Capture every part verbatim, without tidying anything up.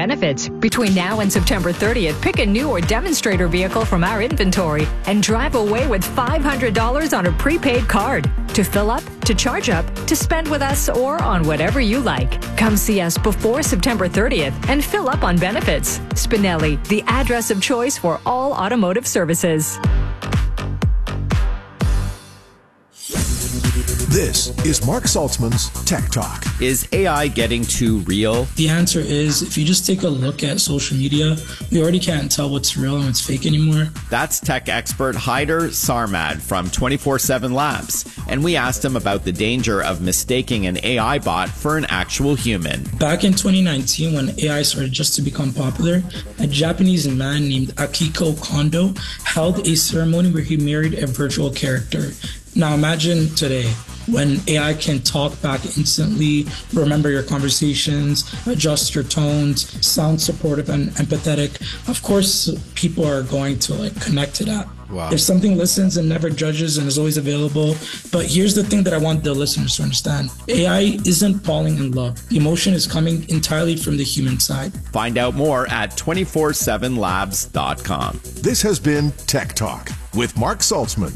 benefits. Between now and September thirtieth, pick a new or demonstrator vehicle from our inventory and drive away with five hundred dollars on a prepaid card to fill up, to charge up, to spend with us, or on whatever you like. Come see us before September thirtieth and fill up on benefits. Spinelli, the address of choice for all automotive services. This is Mark Saltzman's Tech Talk. Is A I getting too real? The answer is, if you just take a look at social media, we already can't tell what's real and what's fake anymore. That's tech expert Haider Sarmad from twenty-four seven Labs, and we asked him about the danger of mistaking an A I bot for an actual human. Back in twenty nineteen, when A I started just to become popular, a Japanese man named Akiko Kondo held a ceremony where he married a virtual character. Now imagine today, when A I can talk back instantly, remember your conversations, adjust your tones, sound supportive and empathetic. Of course, people are going to like connect to that. Wow. If something listens and never judges and is always available. But here's the thing that I want the listeners to understand. A I isn't falling in love. The emotion is coming entirely from the human side. Find out more at two four seven labs dot com. This has been Tech Talk with Mark Saltzman.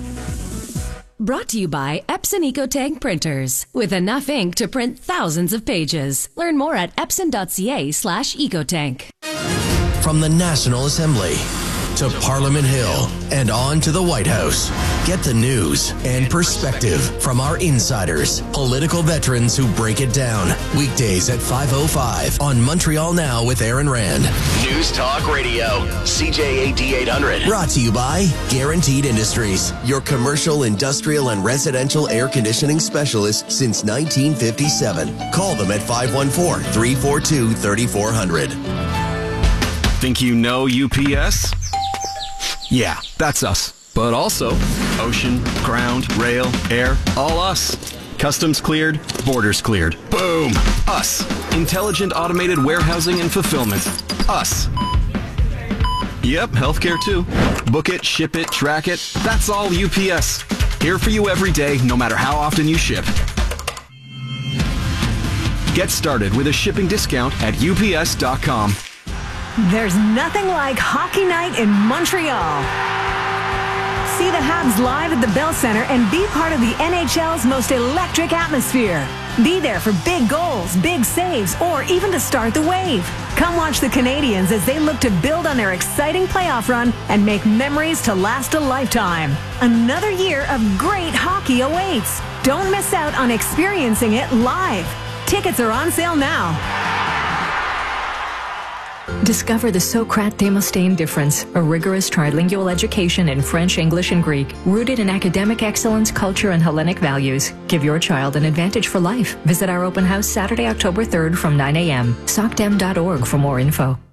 Brought to you by Epson EcoTank printers. With enough ink to print thousands of pages. Learn more at epson.ca slash ecotank. From the National Assembly to Parliament Hill and on to the White House. Get the news and perspective from our insiders, political veterans who break it down. Weekdays at five oh five on Montreal Now with Aaron Rand. News Talk Radio, C J A D eight hundred. Brought to you by Guaranteed Industries, your commercial, industrial, and residential air conditioning specialist since nineteen fifty-seven. Call them at five one four, three four two, three four zero zero. Think you know U P S? Yeah, that's us. But also, ocean, ground, rail, air, all us. Customs cleared, borders cleared. Boom! Us. Intelligent automated warehousing and fulfillment. Us. Yep, healthcare too. Book it, ship it, track it. That's all U P S. Here for you every day, no matter how often you ship. Get started with a shipping discount at U P S dot com. There's nothing like hockey night in Montreal. See the Habs live at the Bell Center and be part of the N H L's most electric atmosphere. Be there for big goals, big saves, or even to start the wave. Come watch the Canadiens as they look to build on their exciting playoff run and make memories to last a lifetime. Another year of great hockey awaits. Don't miss out on experiencing it live. Tickets are on sale now. Discover the Socrate Demosthenes difference, a rigorous trilingual education in French, English, and Greek, rooted in academic excellence, culture, and Hellenic values. Give your child an advantage for life. Visit our open house Saturday, October third from nine a.m. socdem dot org for more info.